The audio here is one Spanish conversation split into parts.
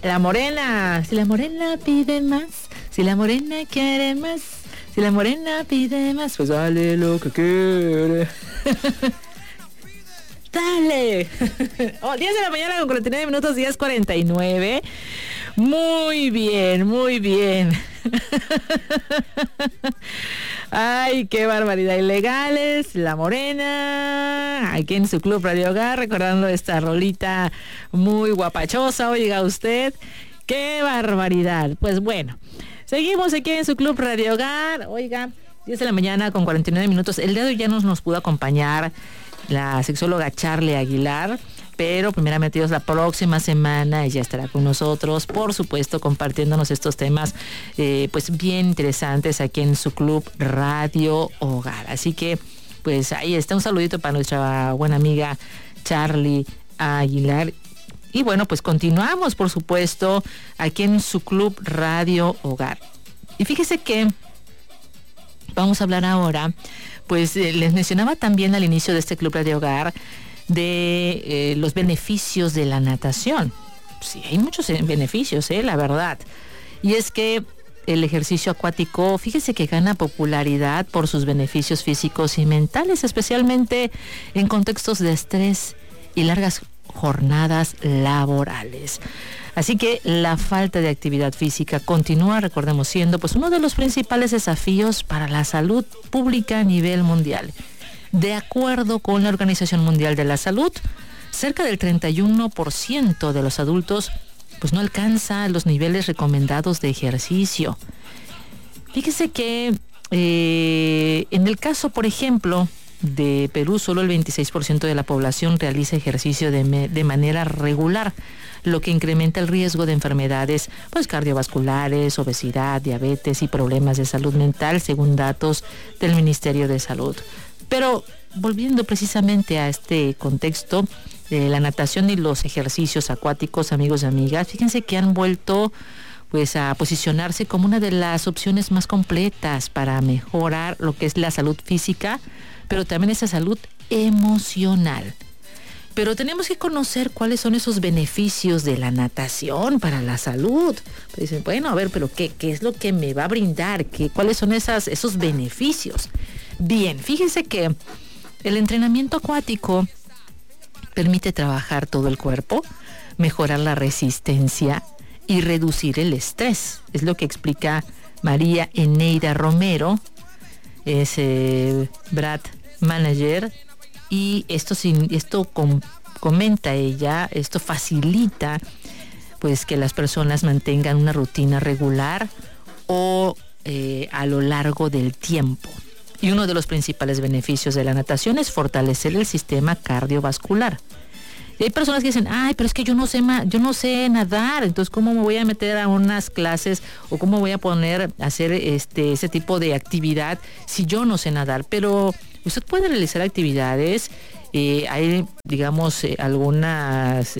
La morena. Si la morena pide más, si la morena quiere más, si la morena pide más, pues dale lo que quiere. ¡Dale! 10 de la mañana con 49 minutos, 10:49. Muy bien, muy bien. Ay, qué barbaridad. Ilegales, La Morena, aquí en su Club Radio Hogar, recordando esta rolita muy guapachosa, oiga usted. ¡Qué barbaridad! Pues bueno, seguimos aquí en su Club Radio Hogar. Oiga, 10 de la mañana con 49 minutos. El día de hoy ya nos pudo acompañar la sexóloga Charly Aguilar, pero primeramente Dios, la próxima semana ella estará con nosotros, por supuesto, compartiéndonos estos temas pues bien interesantes aquí en su Club Radio Hogar. Así que pues ahí está, un saludito para nuestra buena amiga Charly Aguilar. Y bueno, pues continuamos, por supuesto, aquí en su Club Radio Hogar. Y fíjese que vamos a hablar ahora, pues les mencionaba también al inicio de este Club Radio Hogar de los beneficios de la natación. Sí, hay muchos beneficios, la verdad. Y es que el ejercicio acuático, fíjese que gana popularidad por sus beneficios físicos y mentales, especialmente en contextos de estrés y largas jornadas laborales. Así que la falta de actividad física continúa, recordemos, siendo pues uno de los principales desafíos para la salud pública a nivel mundial. De acuerdo con la Organización Mundial de la Salud, cerca del 31% de los adultos pues no alcanza los niveles recomendados de ejercicio. Fíjese que en el caso, por ejemplo, de Perú, solo el 26% de la población realiza ejercicio de manera regular, lo que incrementa el riesgo de enfermedades pues cardiovasculares, obesidad, diabetes y problemas de salud mental, según datos del Ministerio de Salud. Pero volviendo precisamente a este contexto de la natación y los ejercicios acuáticos, amigos y amigas, fíjense que han vuelto pues a posicionarse como una de las opciones más completas para mejorar lo que es la salud física, pero también esa salud emocional. Pero tenemos que conocer cuáles son esos beneficios de la natación para la salud. Pues dicen, bueno, a ver, pero ¿qué es lo que me va a brindar? ¿Cuáles son esos beneficios? Bien, fíjense que el entrenamiento acuático permite trabajar todo el cuerpo, mejorar la resistencia y reducir el estrés. Es lo que explica María Eneida Romero, es Brad Manager, y esto comenta ella, esto facilita pues que las personas mantengan una rutina regular o a lo largo del tiempo. Y uno de los principales beneficios de la natación es fortalecer el sistema cardiovascular. Y hay personas que dicen, ay, pero es que yo no sé nadar, entonces ¿cómo me voy a meter a unas clases o cómo voy a poner a hacer ese tipo de actividad si yo no sé nadar? Pero usted puede realizar actividades, hay, digamos, algunas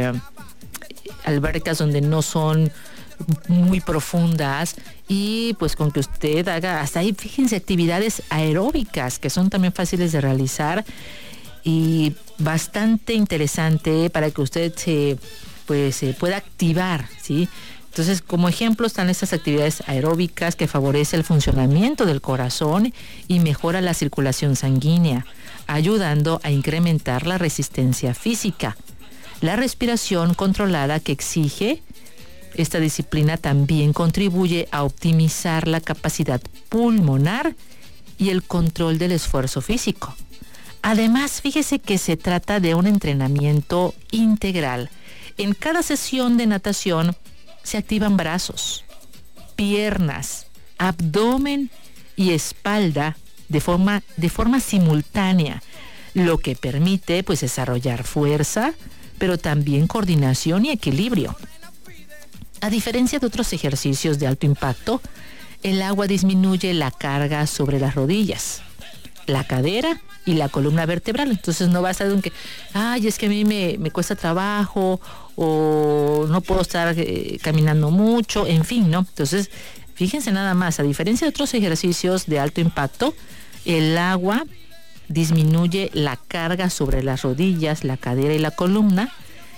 albercas donde no son muy profundas, y pues con que usted haga, hasta ahí, fíjense, actividades aeróbicas que son también fáciles de realizar y bastante interesante para que usted se pueda activar, ¿sí? Entonces, como ejemplo están estas actividades aeróbicas que favorecen el funcionamiento del corazón y mejora la circulación sanguínea, ayudando a incrementar la resistencia física. La respiración controlada que exige esta disciplina también contribuye a optimizar la capacidad pulmonar y el control del esfuerzo físico. Además, fíjese que se trata de un entrenamiento integral. En cada sesión de natación se activan brazos, piernas, abdomen y espalda de forma simultánea, lo que permite pues desarrollar fuerza, pero también coordinación y equilibrio. A diferencia de otros ejercicios de alto impacto, el agua disminuye la carga sobre las rodillas, la cadera y la columna vertebral. Entonces no va a estar de que, ay, es que a mí me cuesta trabajo o no puedo estar caminando mucho, en fin, ¿no? Entonces, fíjense nada más, a diferencia de otros ejercicios de alto impacto, el agua disminuye la carga sobre las rodillas, la cadera y la columna,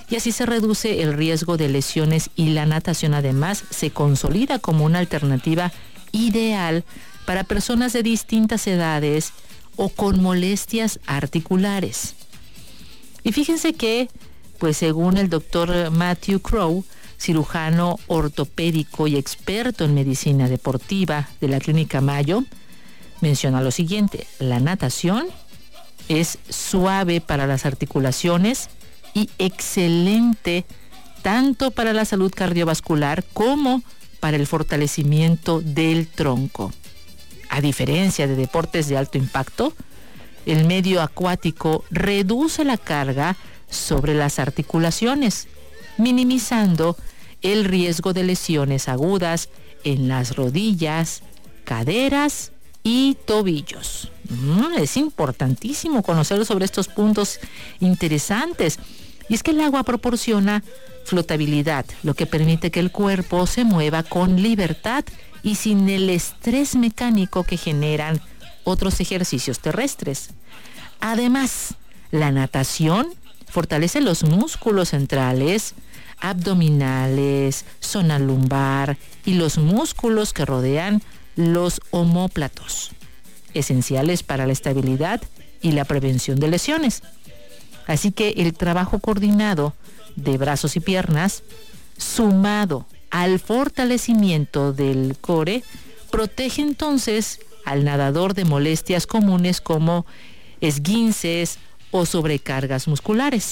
y así se reduce el riesgo de lesiones y la natación además se consolida como una alternativa ideal para personas de distintas edades o con molestias articulares. Y fíjense que, pues según el doctor Matthew Crow, cirujano ortopédico y experto en medicina deportiva de la Clínica Mayo, menciona lo siguiente: la natación es suave para las articulaciones y excelente tanto para la salud cardiovascular como para el fortalecimiento del tronco. A diferencia de deportes de alto impacto, el medio acuático reduce la carga sobre las articulaciones, minimizando el riesgo de lesiones agudas en las rodillas, caderas y tobillos. Es importantísimo conocer sobre estos puntos interesantes. Y es que el agua proporciona flotabilidad, lo que permite que el cuerpo se mueva con libertad y sin el estrés mecánico que generan otros ejercicios terrestres. Además, la natación fortalece los músculos centrales, abdominales, zona lumbar y los músculos que rodean los omóplatos, esenciales para la estabilidad y la prevención de lesiones. Así que el trabajo coordinado de brazos y piernas, sumado al fortalecimiento del core, protege entonces al nadador de molestias comunes como esguinces o sobrecargas musculares.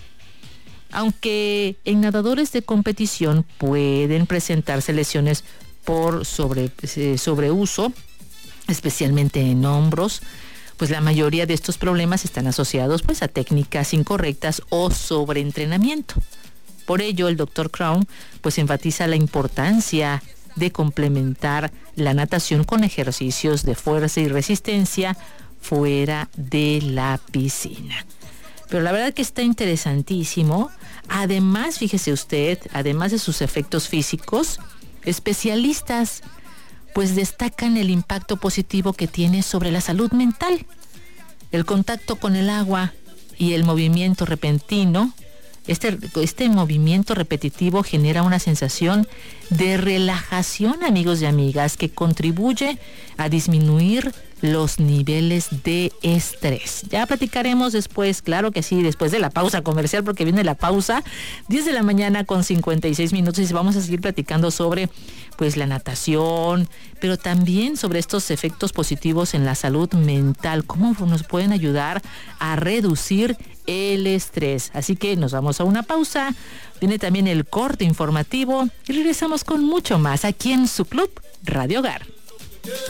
Aunque en nadadores de competición pueden presentarse lesiones por sobreuso, especialmente en hombros, pues la mayoría de estos problemas están asociados pues a técnicas incorrectas o sobreentrenamiento. Por ello, el Dr. Crown pues enfatiza la importancia de complementar la natación con ejercicios de fuerza y resistencia fuera de la piscina. Pero la verdad que está interesantísimo. Además, fíjese usted, además de sus efectos físicos, especialistas pues destacan el impacto positivo que tiene sobre la salud mental. El contacto con el agua y el movimiento repentino, este movimiento repetitivo genera una sensación de relajación, amigos y amigas, que contribuye a disminuir los niveles de estrés. Ya platicaremos después, claro que sí, después de la pausa comercial, porque viene la pausa, 10 de la mañana con 56 minutos, y vamos a seguir platicando sobre pues la natación, pero también sobre estos efectos positivos en la salud mental, cómo nos pueden ayudar a reducir el estrés. Así que nos vamos a una pausa, viene también el corte informativo y regresamos con mucho más aquí en su Club Radio Hogar.